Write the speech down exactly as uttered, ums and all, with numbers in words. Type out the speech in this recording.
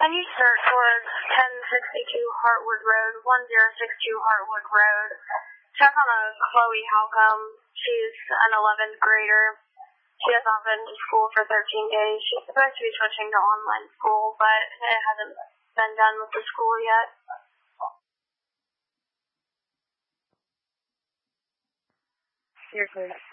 Can you search for ten sixty-two Hartwood Road, one zero six two Hartwood Road? Check on a Chloe Halcomb. She's an eleventh grader. She has not been to school for thirteen days. She's supposed to be switching to online school, but it hasn't been done with the school yet. Seriously.